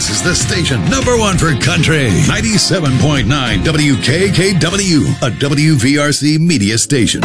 This is the station #1 for country. 97.9 WKKW, a WVRC media station.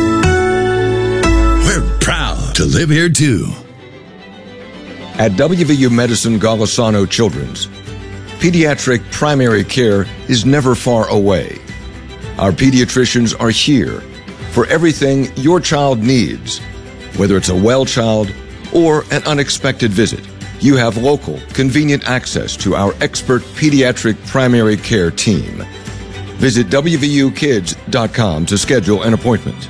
We're proud to live here, too. At WVU Medicine Golisano Children's, pediatric primary care is never far away. Our pediatricians are here for everything your child needs. Whether it's a well child or an unexpected visit, you have local, convenient access to our expert pediatric primary care team. Visit WVUkids.com to schedule an appointment.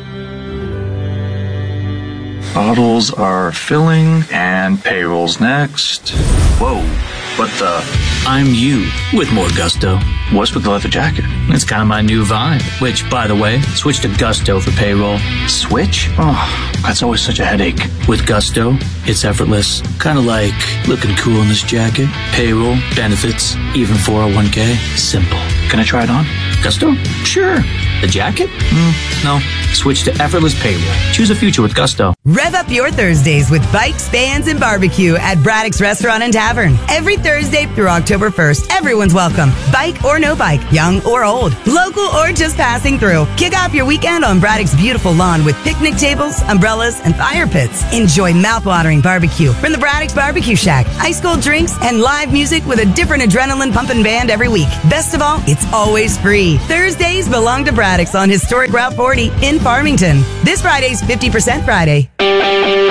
Bottles are filling and payroll's next. Whoa, what the? I'm you with more gusto. What's with the leather jacket? It's kind of my new vibe, which, by the way, switch to Gusto for payroll. Switch? Oh, that's always such a headache. With Gusto, it's effortless. Kind of like looking cool in this jacket. Payroll, benefits, even 401k. Simple. Can I try it on? Gusto? Sure. The jacket? No. Switch to effortless payroll. Choose a future with Gusto. Rev up your Thursdays with bikes, bands, and barbecue at Braddock's Restaurant and Tavern. Every Thursday through October 1st, everyone's welcome. Bike or no bike, young or old, local or just passing through. Kick off your weekend on Braddock's beautiful lawn with picnic tables, umbrellas, and fire pits. Enjoy mouth-watering barbecue from the Braddock's Barbecue Shack, ice cold drinks, and live music with a different adrenaline-pumping band every week. Best of all, it's always free. Thursdays belong to Braddock's on historic Route 40 in Farmington. This Friday's 50% Friday.